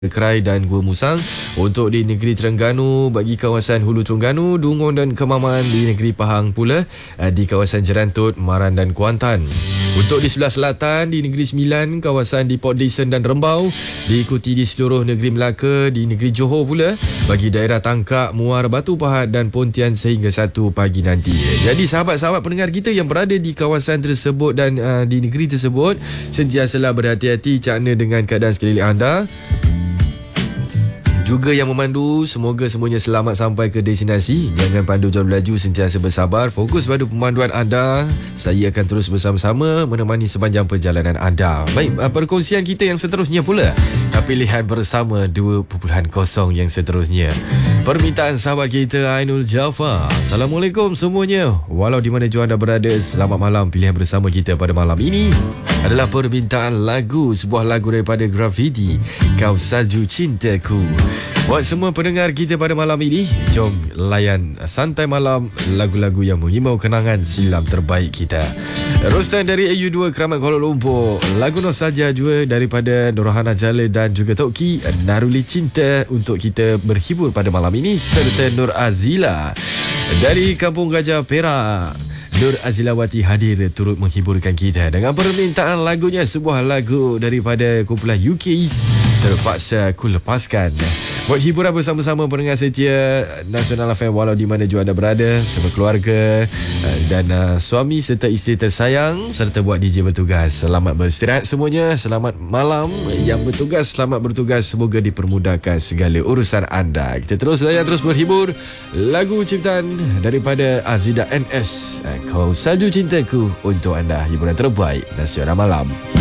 Kerai dan Gua Musang. Untuk di negeri Terengganu, bagi kawasan Hulu Terengganu, Dungong dan Kemaman. Di negeri Pahang pula, di kawasan Jerantut, Maran dan Kuantan. Untuk di sebelah selatan, di negeri Sembilan, kawasan di Port Dickson dan Rembau. Diikuti di seluruh negeri Melaka, di negeri Johor pula, bagi daerah Tangkak, Muar, Batu Pahat dan Pontian sehingga 1 pagi nanti. Jadi sahabat-sahabat pendengar kita yang berada di kawasan tersebut dan di negeri tersebut, sentiasalah berhati-hati cakna dengan keadaan sekeliling anda. Juga yang memandu, semoga semuanya selamat sampai ke destinasi. Jangan pandu jauh laju, sentiasa bersabar. Fokus pada pemanduan anda. Saya akan terus bersama-sama menemani sepanjang perjalanan anda. Baik, perkongsian kita yang seterusnya pula, pilihan bersama 2.0 yang seterusnya. Permintaan sahabat kita Ainul Jafar. Assalamualaikum semuanya. Walau di mana jua anda berada, selamat malam. Pilihan bersama kita pada malam ini adalah permintaan lagu, sebuah lagu daripada Graffiti, Kau Salju Cintaku. Buat semua pendengar kita pada malam ini, jom layan santai malam lagu-lagu yang menghibau kenangan silam terbaik kita. Rostan dari AU2 Keramat Kuala Lumpur, lagu nostalgia juga daripada Nurhana Jale dan juga Toki, Naruli Cinta, untuk kita berhibur pada malam ini, serta Nur Azila dari Kampung Gajah Perak. Nur Azilawati hadir turut menghiburkan kita dengan permintaan lagunya, sebuah lagu daripada kumpulan UK's, Terpaksa Ku Lepaskan. Buat hiburan bersama-sama pendengar setia Nasional FM walau di mana jua anda berada, bersama keluarga dan suami serta isteri tersayang, serta buat DJ bertugas. Selamat beristirahat semuanya, selamat malam. Yang bertugas, selamat bertugas. Semoga dipermudahkan segala urusan anda. Kita terus layan, terus berhibur. Lagu ciptaan daripada Azida NS, Kau Salju Cintaku, untuk anda, hiburan terbaik Nasional Malam.